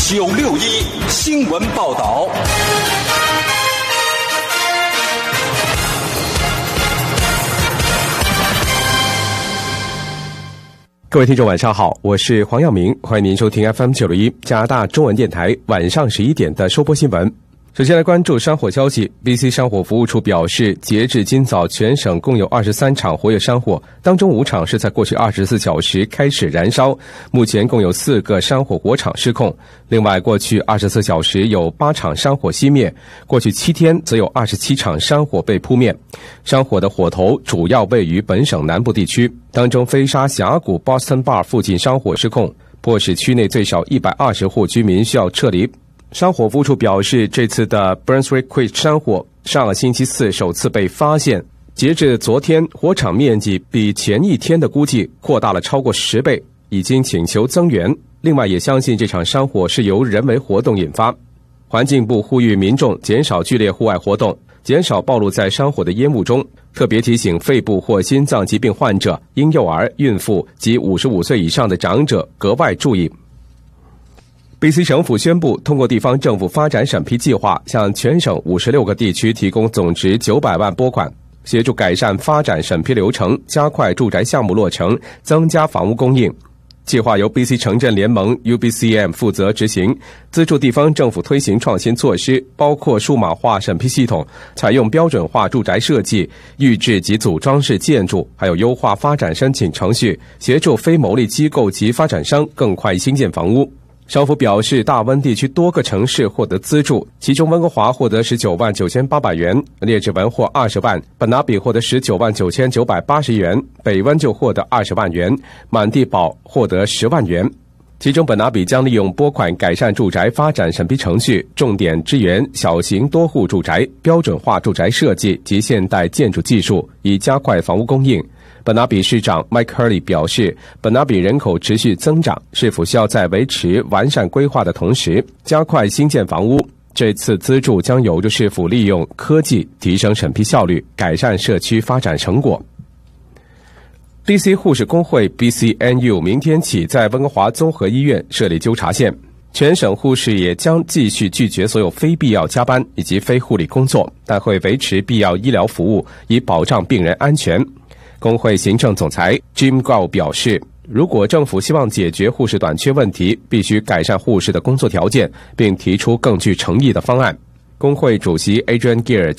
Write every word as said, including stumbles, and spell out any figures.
九六一新闻报道。 各位听众晚上好，我是黄耀明，欢迎您收听 F M 九六一加拿大中文电台晚上十一点的收播新闻。首先来关注山火消息。 B C 山火服务处表示，截至今早全省共有二十三场活跃山火，当中五场是在过去二十四小时开始燃烧，目前共有四个山火火场失控。另外，过去二十四小时有八场山火熄灭，过去七天则有二十七场山火被扑灭。山火的火头主要位于本省南部地区，当中飞沙峡谷 Boston Bar 附近山火失控，迫使区内最少一百二十户居民需要撤离。山火服务处表示，这次的 Brunswick Creek 山火上个星期四首次被发现，截至昨天，火场面积比前一天的估计扩大了超过十倍，已经请求增援。另外，也相信这场山火是由人为活动引发。环境部呼吁民众减少剧烈户外活动，减少暴露在山火的烟雾中，特别提醒肺部或心脏疾病患者、婴幼儿、孕妇及五十五岁以上的长者格外注意。B C 省府宣布，通过地方政府发展审批计划，向全省五十六个地区提供总值九百万拨款，协助改善发展审批流程，加快住宅项目落成，增加房屋供应。计划由 B C 城镇联盟 U B C M 负责执行，资助地方政府推行创新措施，包括数码化审批系统，采用标准化住宅设计、预制及组装式建筑，还有优化发展申请程序，协助非牟利机构及发展商更快兴建房屋。省府表示，大温地区多个城市获得资助，其中温哥华获得十九万九千八百元，列治文获二十万，本拿比获得十九万九千九百八十元，北温就获得二十万元，满地堡获得十万元。其中本拿比将利用拨款改善住宅发展审批程序，重点支援小型多户住宅、标准化住宅设计及现代建筑技术，以加快房屋供应。本拿比市长 Mike Hurley 表示，本拿比人口持续增长，是否需要在维持完善规划的同时，加快新建房屋。这次资助将有助市府利用科技提升审批效率，改善社区发展成果。B C 护士工会 B C N U 明天起在温哥华综合医院设立纠察线，全省护士也将继续拒绝所有非必要加班以及非护理工作，但会维持必要医疗服务，以保障病人安全。工会行政总裁 Jim Gao 表示，如果政府希望解决护士短缺问题，必须改善护士的工作条件，并提出更具诚意的方案。工会主席 Adrian Gear